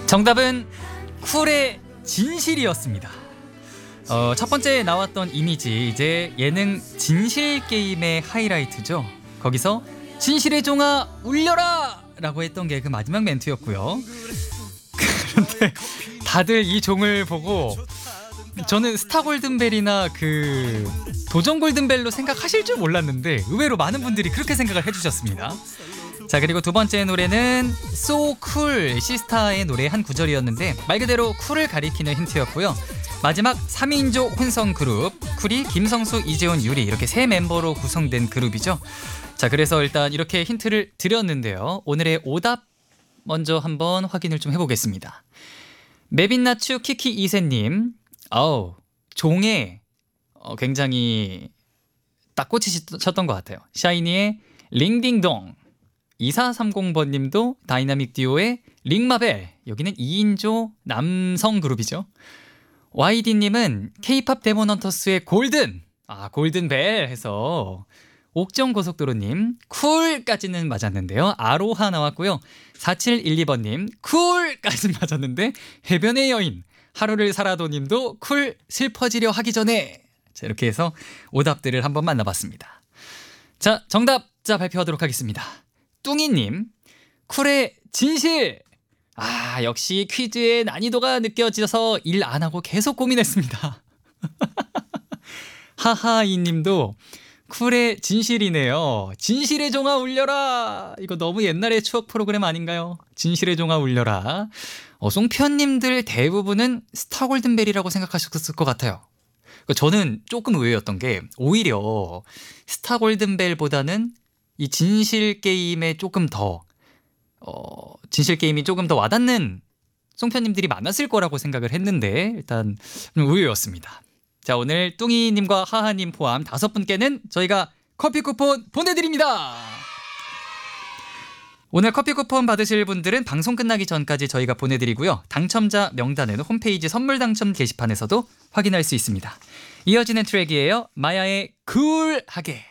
정답은 쿨의 진실이었습니다. 첫 번째 나왔던 이미지, 이제 예능 진실 게임의 하이라이트죠. 거기서 진실의 종아 울려라! 라고 했던 게 그 마지막 멘트였고요. 그런데 다들 이 종을 보고 저는 스타 골든벨이나 그 도전 골든벨로 생각하실 줄 몰랐는데 의외로 많은 분들이 그렇게 생각을 해주셨습니다. 자, 그리고 두 번째 노래는 So Cool 시스타의 노래 한 구절이었는데 말 그대로 쿨을 가리키는 힌트였고요. 마지막 3인조 혼성 그룹 쿨이 김성수, 이재훈, 유리 이렇게 세 멤버로 구성된 그룹이죠. 자, 그래서 일단 이렇게 힌트를 드렸는데요. 오늘의 오답 먼저 한번 확인을 좀 해보겠습니다. 메빈나추 키키 이세님, 종에 굉장히 딱 꽂히셨던 것 같아요. 샤이니의 링딩동, 2430번님도 다이나믹 듀오의 링마벨, 여기는 2인조 남성 그룹이죠. YD님은 K-팝 데모넌터스의 골든, 골든벨 해서 옥정고속도로님 쿨까지는 맞았는데요. 아로하 나왔고요. 4712번님 쿨까지는 맞았는데 해변의 여인 하루를 살아도님도 쿨 슬퍼지려 하기 전에, 자, 이렇게 해서 오답들을 한번 만나봤습니다. 자, 정답자 발표하도록 하겠습니다. 뚱이님 쿨의 진실, 역시 퀴즈의 난이도가 느껴져서 일 안 하고 계속 고민했습니다. 하하이님도 쿨의 진실이네요. 진실의 종아 울려라. 이거 너무 옛날의 추억 프로그램 아닌가요? 진실의 종아 울려라. 송편님들 대부분은 스타 골든벨이라고 생각하셨을 것 같아요. 저는 조금 의외였던 게 오히려 스타 골든벨보다는 이 진실 게임에 조금 더 진실 게임이 조금 더 와닿는 송편님들이 많았을 거라고 생각을 했는데 일단 좀 의외였습니다. 자, 오늘 뚱이님과 하하님 포함 5분께는 저희가 커피 쿠폰 보내드립니다. 오늘 커피 쿠폰 받으실 분들은 방송 끝나기 전까지 저희가 보내드리고요. 당첨자 명단은 홈페이지 선물 당첨 게시판에서도 확인할 수 있습니다. 이어지는 트랙이에요. 마야의 쿨하게.